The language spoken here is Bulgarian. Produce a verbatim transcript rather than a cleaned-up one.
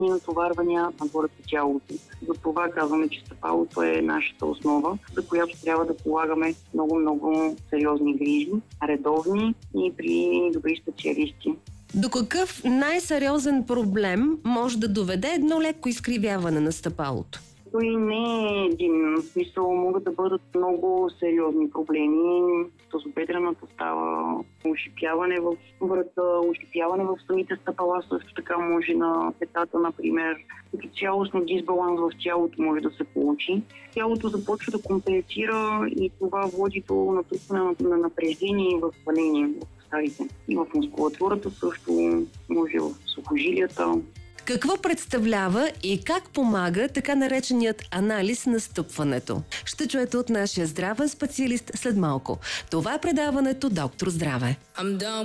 и натоварвания нагоре по тялото. Затова казваме, че стъпалото е нашата основа, за която трябва да полагаме много-много сериозни грижи, редовни и при добри специалисти. До какъв най-сериозен проблем може да доведе едно леко изкривяване на стъпалото? Той не е един. В смисъл могат да бъдат много сериозни проблеми. Тазобедрената става, ушипяване в врата, ушипяване в самите стъпала, също така може на петата, например. Като цялостно дисбаланс в тялото може да се получи. Тялото започва да компенсира и това води до натрупване на напрежение и възпаление в ставите. И в мускулатурата също, може в сухожилията. Какво представлява и как помага така нареченият анализ на стъпването? Ще чуете от нашия здравен специалист след малко. Това е предаването Доктор Здраве.